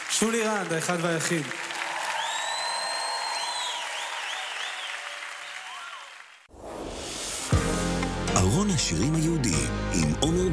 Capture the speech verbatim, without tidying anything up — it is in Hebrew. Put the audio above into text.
שולי רנד, האחד והיחיד. ארון השירים היהודי עם עומר